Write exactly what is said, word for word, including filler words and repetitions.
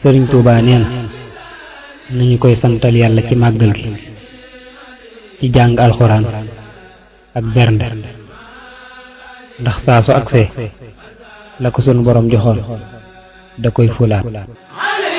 sëriñ Tuubaa nee na nañu koy santal yàlla ci màggal gi ci jàng alxuraan ak bernde ndax saa su agsee la ko sunu borom joxoon da koy fulaat